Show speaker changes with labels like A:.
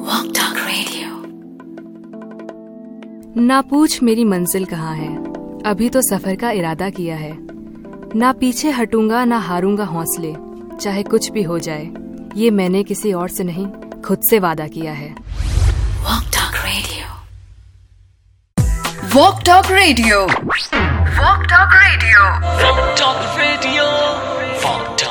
A: Walk Talk Radio।
B: ना पूछ मेरी मंजिल कहाँ है, अभी तो सफर का इरादा किया है। ना पीछे हटूंगा ना हारूंगा हौसले, चाहे कुछ भी हो जाए। ये मैंने किसी और से नहीं, खुद से वादा किया है।
A: Walk Talk Radio।
C: Walk Talk Radio। Walk Talk Radio।
D: Walk Talk Radio। Walk Talk